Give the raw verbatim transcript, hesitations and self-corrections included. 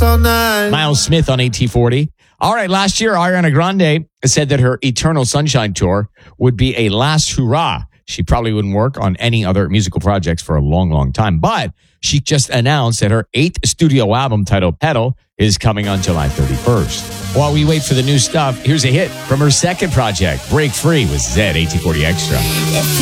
all night. Miles Smith on A T forty. All right, last year, Ariana Grande said that her Eternal Sunshine Tour would be a last hurrah. She probably wouldn't work on any other musical projects for a long, long time. But she just announced that her eighth studio album titled Pedal is coming on July thirty-first. While we wait for the new stuff, here's a hit from her second project, Break Free with Zed, A T forty Extra. If